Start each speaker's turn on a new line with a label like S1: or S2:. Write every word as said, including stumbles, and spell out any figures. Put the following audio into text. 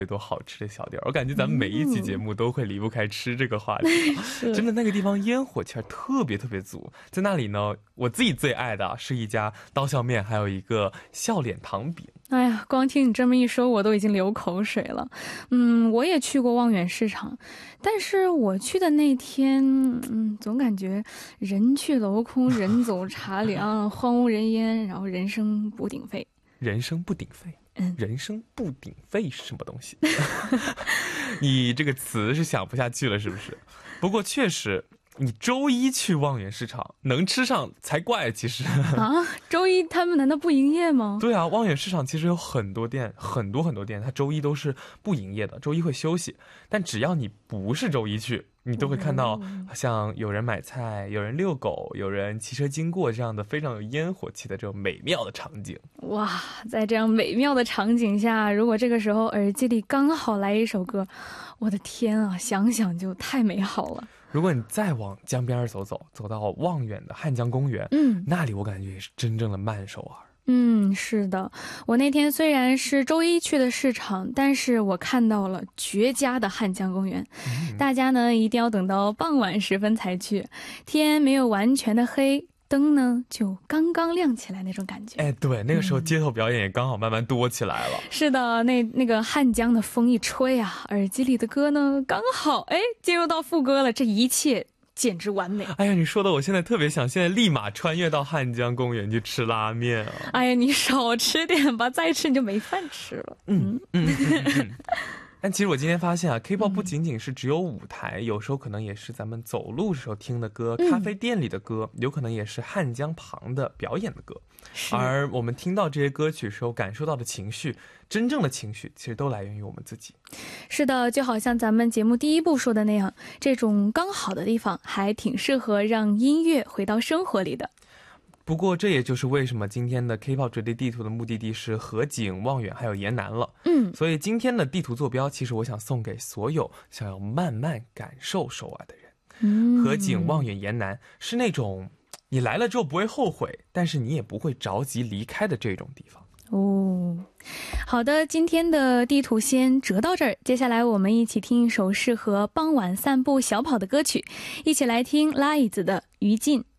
S1: 多好吃的小店，我感觉咱们每一期节目都会离不开吃这个话题、嗯、真的那个地方烟火气特别特别足。在那里呢，我自己最爱的是一家刀削面，还有一个笑脸糖饼。
S2: 哎呀，光听你这么一说我都已经流口水了。嗯，我也去过望远市场，但是我去的那天嗯，总感觉人去楼空人走茶凉荒无人烟，然后人声不鼎沸。
S1: 人声不鼎沸，嗯，人声不鼎沸是什么东西？你这个词是想不下去了是不是？不过确实你周一去望远市场能吃上才怪。其实
S2: 啊，周一他们难道不营业吗？
S1: 对啊，望远市场其实有很多店，很多很多店，它周一都是不营业的，周一会休息。但只要你不是周一去，你都会看到像有人买菜，有人遛狗，有人骑车经过，这样的非常有烟火气的这种美妙的场景。
S2: 哇，在这样美妙的场景下，如果这个时候耳机里刚好来一首歌，我的天啊，想想就太美好了。
S1: 如果你再往江边走走，走到望远的汉江公园，嗯，那里我感觉也是真正的慢首尔。
S2: 嗯，是的，我那天虽然是周一去的市场，但是我看到了绝佳的汉江公园、嗯、大家呢一定要等到傍晚时分才去，天没有完全的黑，灯呢就刚刚亮起来那种感觉。
S1: 哎，对，那个时候街头表演也刚好慢慢多起来了、嗯、
S2: 是的，那那个汉江的风一吹啊，耳机里的歌呢刚好哎进入到副歌了，这一切简直完美。
S1: 哎呀，你说的我现在特别想现在立马穿越到汉江公园去吃拉面啊！
S2: 哎呀，你少吃点吧，再吃你就没饭吃了。
S1: 嗯嗯嗯嗯嗯。但其实我今天发现啊 K-pop 不仅仅是只有舞台、嗯、有时候可能也是咱们走路时候听的歌、嗯、咖啡店里的歌，有可能也是汉江旁的表演的歌。而我们听到这些歌曲时候感受到的情绪，真正的情绪其实都来源于我们自己。
S2: 是的，就好像咱们节目第一部说的那样，这种刚好的地方还挺适合让音乐回到生活里的。
S1: 不过这也就是为什么今天的 K-pop 折叠地图的目的地是河景、望远还有延南了。嗯，所以今天的地图坐标其实我想送给所有想要慢慢感受首尔的人。嗯，河景、望远、延南是那种你来了之后不会后悔，但是你也不会着急离开的这种地方。
S2: 哦，好的，今天的地图先折到这儿，接下来我们一起听一首适合傍晚散步小跑的歌曲，一起来听拉椅子的于禁。